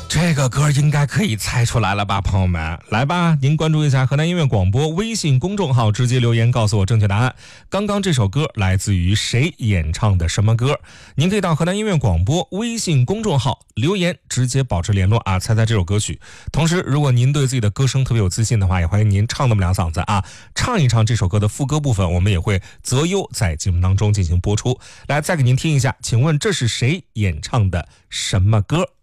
这个歌应该可以猜出来了吧，朋友们，来吧，您关注一下河南音乐广播微信公众号，直接留言告诉我正确答案。刚刚这首歌来自于谁演唱的什么歌？您可以到河南音乐广播微信公众号留言，直接保持联络啊，猜这首歌曲。同时，如果您对自己的歌声特别有自信的话，也欢迎您唱那么两嗓子啊，唱一唱这首歌的副歌部分，我们也会择优在节目当中进行播出。来，再给您听一下，请问这是谁演唱的什么歌？